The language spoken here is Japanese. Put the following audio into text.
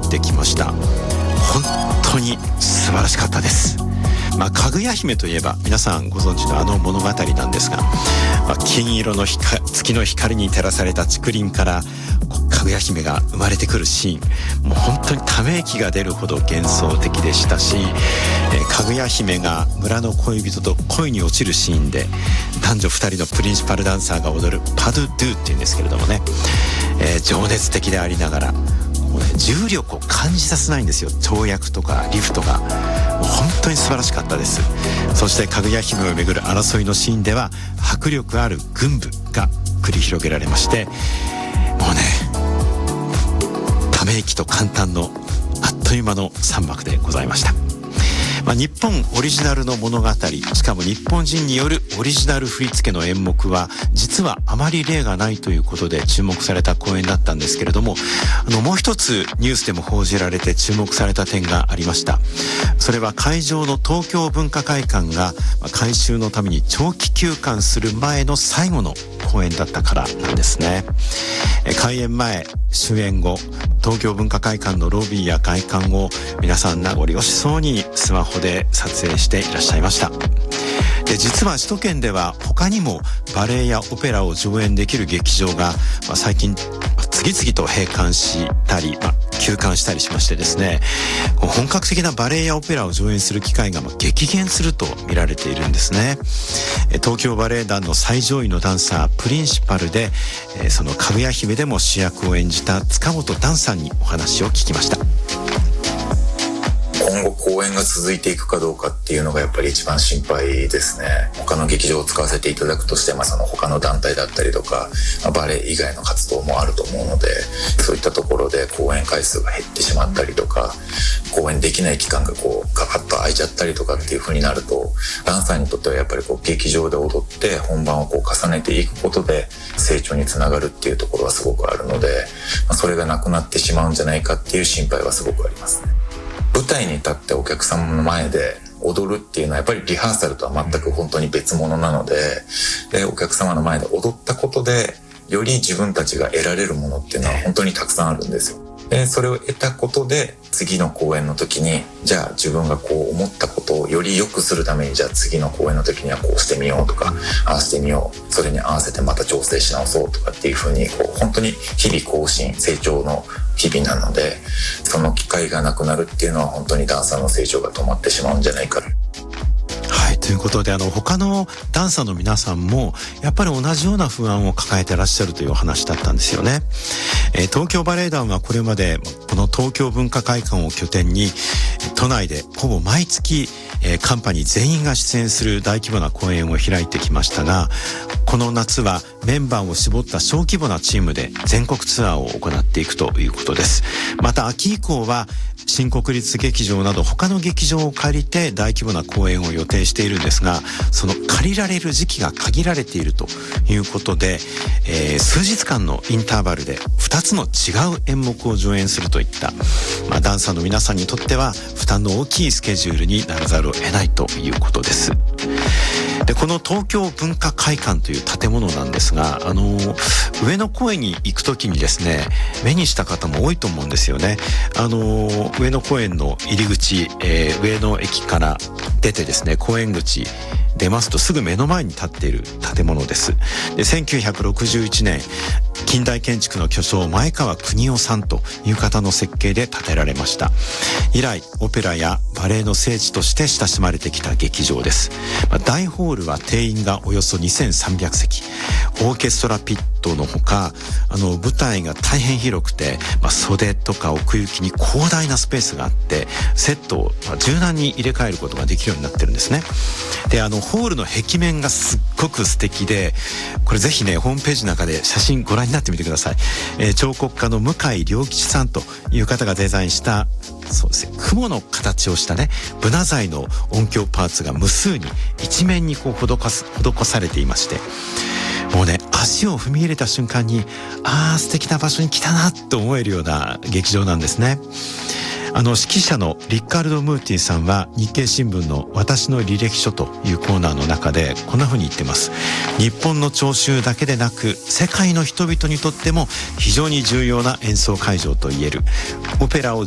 てきました。本当に素晴らしかったです。かぐや姫といえば皆さんご存知のあの物語なんですが、金色の月の光に照らされた竹林からかぐや姫が生まれてくるシーン、もう本当にため息が出るほど幻想的でしたし、かぐや姫が村の恋人と恋に落ちるシーンで男女2人のプリンシパルダンサーが踊るパドゥドゥっていうんですけれどもね、情熱的でありながら重力を感じさせないんですよ。跳躍とかリフトがもう本当に素晴らしかったです。そしてかぐや姫をめぐる争いのシーンでは迫力ある軍部が繰り広げられまして、もうね、ため息と感嘆のあっという間の3幕でございました。日本オリジナルの物語、しかも日本人によるオリジナル振り付けの演目は実はあまり例がないということで注目された公演だったんですけれども、もう一つニュースでも報じられて注目された点がありました。それは会場の東京文化会館が改修のために長期休館する前の最後の公演だったからなんですね。開演前、終演後、東京文化会館のロビーや外観を皆さん名残惜しそうにスマホで撮影していらっしゃいました。で、実は首都圏では他にもバレエやオペラを上演できる劇場が最近次々と閉館したり、休館したりしましてですね、本格的なバレエやオペラを上演する機会が激減すると見られているんですね。東京バレエ団の最上位のダンサープリンシパルで、そのかぐや姫でも主役を演じた塚本段さんにお話を聞きました。 今後公演が続いていくかどうかっていうのがやっぱり一番心配ですね。他の劇場を使わせていただくとして、その他の団体だったりとか、バレエ以外の活動もあると思うので、そういったところで公演回数が減ってしまったりとか、公演できない期間がガバッと空いちゃったりとかっていう風になると、ダンサーにとってはやっぱり劇場で踊って本番を重ねていくことで成長につながるっていうところはすごくあるので、それがなくなってしまうんじゃないかっていう心配はすごくありますね。舞台に立ってお客様の前で踊るっていうのはやっぱりリハーサルとは全く本当に別物なので、お客様の前で踊ったことでより自分たちが得られるものっていうのは本当にたくさんあるんですよ。で、それを得たことで次の公演の時に、じゃあ自分が思ったことをより良くするために、じゃあ次の公演の時にはこうしてみようとか、ああしてみよう、それに合わせてまた調整し直そうとかっていう風に本当に日々更新、成長の日々なので、その機会がなくなるっていうのは本当にダンサーの成長が止まってしまうんじゃないか。 はい、ということで他のダンサーの皆さんもやっぱり同じような不安を抱えてらっしゃるというお話だったんですよね。東京バレエ団はこれまでこの東京文化会館を拠点に都内でほぼ毎月カンパニー全員が出演する大規模な公演を開いてきましたが、この夏はメンバーを絞った小規模なチームで全国ツアーを行っていくということです。また秋以降は新国立劇場など他の劇場を借りて大規模な公演を予定しているんですが、その借りられる時期が限られているということで、数日間のインターバルで2つの違う演目を上演するといった、ダンサーの皆さんにとっては負担の大きいスケジュールにならざるを得ないということです。で、この東京文化会館という建物なんですが、上野公園に行くときにですね、目にした方も多いと思うんですよね。上野公園の入り口、上野駅から出てですね、公園口出ますとすぐ目の前に立っている建物です。で、1961年近代建築の巨匠前川邦夫さんという方の設計で建てられました。以来オペラやバレエの聖地として親しまれてきた劇場です。大ホールは定員がおよそ2300席、オーケストラピットのほか舞台が大変広くて、袖とか奥行きに広大なスペースがあって、セットを柔軟に入れ替えることができるようになってるんですね。で、ホールの壁面がすっごく素敵で、これぜひねホームページの中で写真ご覧になってみてください。彫刻家の向井良吉さんという方がデザインした、そうですね、雲の形をしたねブナ材の音響パーツが無数に一面に施されていまして、もうね足を踏み入れた瞬間に素敵な場所に来たなと思えるような劇場なんですね。指揮者のリカルド・ムーティさんは日経新聞の私の履歴書というコーナーの中でこんな風に言ってます。日本の聴衆だけでなく世界の人々にとっても非常に重要な演奏会場といえる。オペラを